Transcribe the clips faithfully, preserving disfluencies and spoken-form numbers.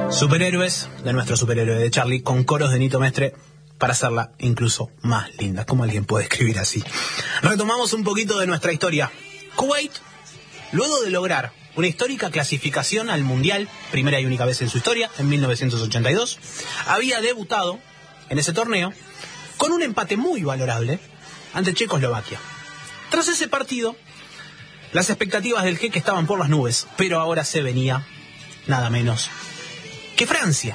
Superhéroes de nuestro superhéroe de Charlie, con coros de Nito Mestre para hacerla incluso más linda. ¿Cómo alguien puede escribir así? Retomamos un poquito de nuestra historia. Kuwait, luego de lograr una histórica clasificación al Mundial, primera y única vez en su historia, en mil novecientos ochenta y dos, había debutado en ese torneo con un empate muy valorable ante Checoslovaquia. Tras ese partido, las expectativas del jeque estaban por las nubes, pero ahora se venía nada menos que Francia.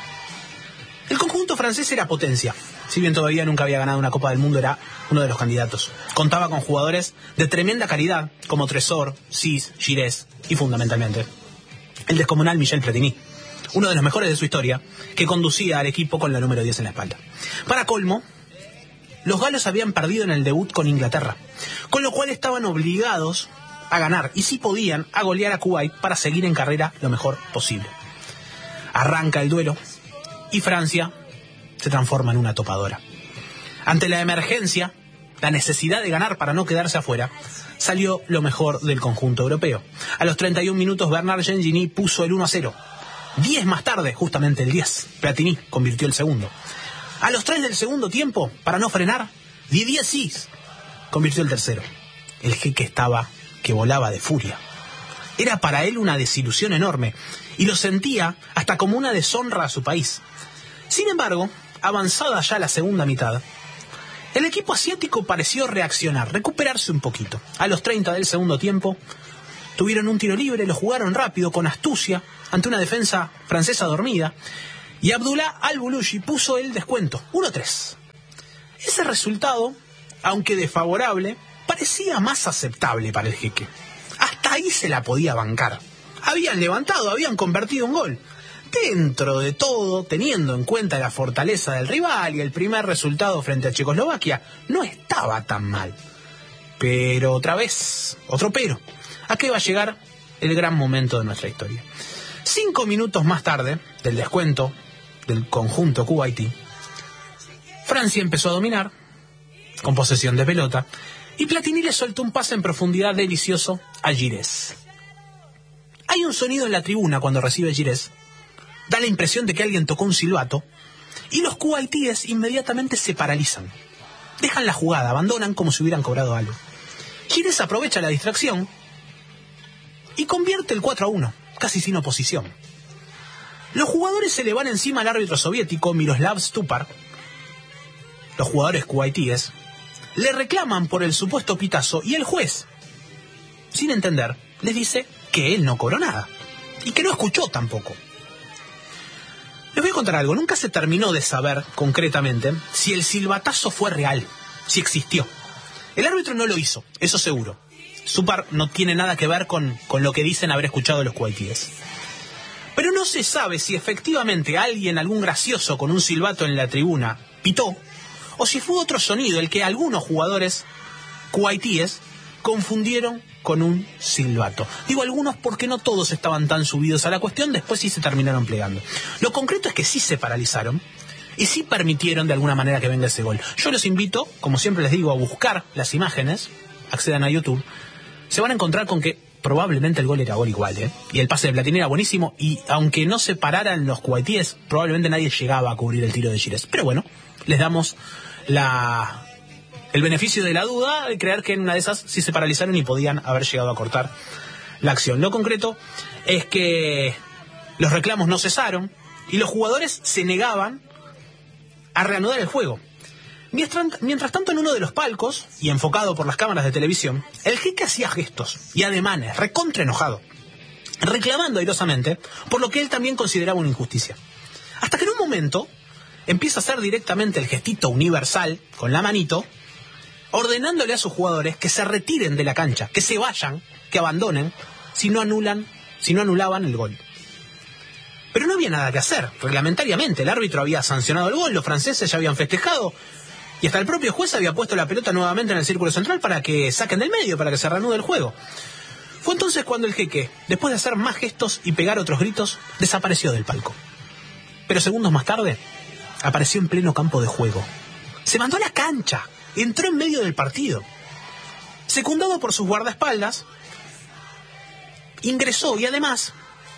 El conjunto francés era potencia. Si bien todavía nunca había ganado una Copa del Mundo, era uno de los candidatos. Contaba con jugadores de tremenda calidad, como Tresor, Sis, Giresse y, fundamentalmente, el descomunal Michel Platini, uno de los mejores de su historia, que conducía al equipo con la número diez en la espalda. Para colmo, los galos habían perdido en el debut con Inglaterra, con lo cual estaban obligados a ganar, y si podían, a golear a Kuwait para seguir en carrera lo mejor posible. Arranca el duelo y Francia se transforma en una topadora. Ante la emergencia, la necesidad de ganar para no quedarse afuera, salió lo mejor del conjunto europeo. A los treinta y un minutos, Bernard Gengini puso el uno a cero. diez más tarde, justamente el diez, Platini convirtió el segundo. A los tres del segundo tiempo, para no frenar, Didier Sis convirtió el tercero. El jeque estaba que volaba de furia. Era para él una desilusión enorme, y lo sentía hasta como una deshonra a su país. Sin embargo, avanzada ya la segunda mitad, el equipo asiático pareció reaccionar, recuperarse un poquito. A los treinta del segundo tiempo, tuvieron un tiro libre, lo jugaron rápido, con astucia, ante una defensa francesa dormida, y Abdullah Al-Bulushi puso el descuento, uno a tres. Ese resultado, aunque desfavorable, parecía más aceptable para el jeque. Hasta ahí se la podía bancar. Habían levantado, habían convertido un gol. Dentro de todo, teniendo en cuenta la fortaleza del rival y el primer resultado frente a Checoslovaquia, no estaba tan mal. Pero otra vez, otro pero. ¿A qué va a llegar el gran momento de nuestra historia? Cinco minutos más tarde del descuento del conjunto kuwaití, Francia empezó a dominar, con posesión de pelota, y Platini le soltó un pase en profundidad delicioso a Giresse. Hay un sonido en la tribuna cuando recibe Giresse. Da la impresión de que alguien tocó un silbato, y los kuwaitíes inmediatamente se paralizan. Dejan la jugada, abandonan como si hubieran cobrado algo. Giresse aprovecha la distracción y convierte el cuatro a uno, casi sin oposición. Los jugadores se le van encima al árbitro soviético Miroslav Stupar. Los jugadores kuwaitíes le reclaman por el supuesto pitazo, y el juez, sin entender, les dice que él no cobró nada y que no escuchó tampoco. Les voy a contar algo. Nunca se terminó de saber concretamente si el silbatazo fue real, si existió. El árbitro no lo hizo, eso seguro. Stupar no tiene nada que ver con, con lo que dicen haber escuchado los kuwaitíes. Pero no se sabe si efectivamente alguien, algún gracioso con un silbato en la tribuna, pitó, o si fue otro sonido el que algunos jugadores kuwaitíes confundieron con un silbato. Digo algunos porque no todos estaban tan subidos a la cuestión, después sí se terminaron plegando. Lo concreto es que sí se paralizaron y sí permitieron de alguna manera que venga ese gol. Yo los invito, como siempre les digo, a buscar las imágenes, accedan a YouTube, se van a encontrar con que probablemente el gol era gol igual, ¿eh? Y el pase de Platini era buenísimo, y aunque no se pararan los kuwaitíes, probablemente nadie llegaba a cubrir el tiro de Giresse. Pero bueno, les damos la... el beneficio de la duda de creer que en una de esas sí se paralizaron y podían haber llegado a cortar la acción. Lo concreto es que los reclamos no cesaron y los jugadores se negaban a reanudar el juego. Mientras, mientras tanto, en uno de los palcos, y enfocado por las cámaras de televisión, el jeque hacía gestos y ademanes, recontra enojado, reclamando airosamente por lo que él también consideraba una injusticia. Hasta que en un momento empieza a hacer directamente el gestito universal con la manito, ordenándole a sus jugadores que se retiren de la cancha, que se vayan, que abandonen, si no anulan, si no anulaban el gol. Pero no había nada que hacer. Reglamentariamente, el árbitro había sancionado el gol, los franceses ya habían festejado, y hasta el propio juez había puesto la pelota nuevamente en el círculo central para que saquen del medio, para que se reanude el juego. Fue entonces cuando el jeque, después de hacer más gestos y pegar otros gritos, desapareció del palco. Pero segundos más tarde, apareció en pleno campo de juego. Se mandó a la cancha, entró en medio del partido. Secundado por sus guardaespaldas, ingresó y además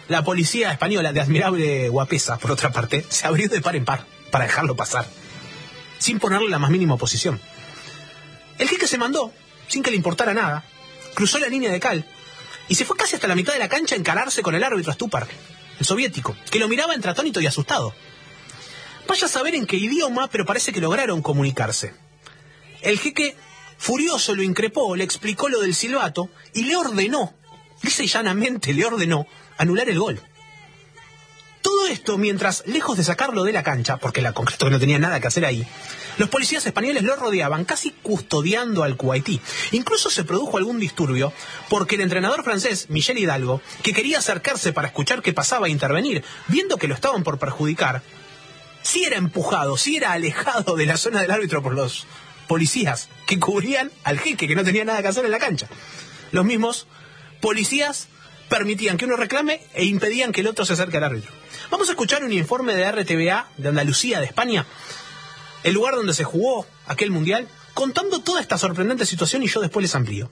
La policía española, de admirable guapesa, por otra parte, se abrió de par en par para dejarlo pasar, sin ponerle la más mínima oposición. El jeque se mandó, sin que le importara nada, cruzó la línea de cal y se fue casi hasta la mitad de la cancha a encararse con el árbitro Stupar, el soviético, que lo miraba entre atónito y asustado. Vaya a saber en qué idioma, pero parece que lograron comunicarse. El jeque, furioso, lo increpó, le explicó lo del silbato y le ordenó, lisa y llanamente le ordenó, anular el gol. Todo esto mientras, lejos de sacarlo de la cancha, porque la concreto que no tenía nada que hacer ahí, los policías españoles lo rodeaban, casi custodiando al kuwaití. Incluso se produjo algún disturbio, porque el entrenador francés, Michel Hidalgo, que quería acercarse para escuchar qué pasaba e intervenir, viendo que lo estaban por perjudicar, sí era empujado, sí era alejado de la zona del árbitro por los policías que cubrían al jeque, que no tenía nada que hacer en la cancha. Los mismos policías permitían que uno reclame e impedían que el otro se acerque al árbitro. Vamos a escuchar un informe de R T V A de Andalucía, de España, el lugar donde se jugó aquel mundial, contando toda esta sorprendente situación, y yo después les amplío.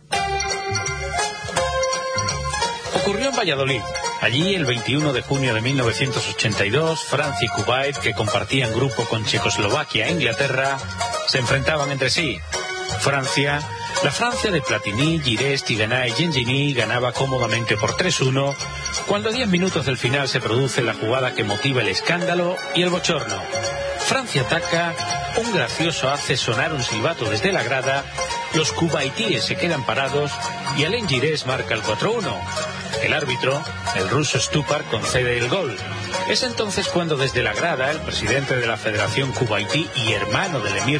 Ocurrió en Valladolid. Allí, el veintiuno de junio de mil novecientos ochenta y dos, Francia y Kuwait, que compartían grupo con Checoslovaquia e Inglaterra, se enfrentaban entre sí. Francia, la Francia de Platini, Girés, Tigana y Gengini ganaba cómodamente por tres uno, cuando a diez minutos del final se produce la jugada que motiva el escándalo y el bochorno. Francia ataca, un gracioso hace sonar un silbato desde la grada, los kuwaitíes se quedan parados y Alain Girés marca el cuatro uno. El árbitro, el ruso Stupar, concede el gol. Es entonces cuando desde la grada el presidente de la Federación Kuwaití y hermano del emir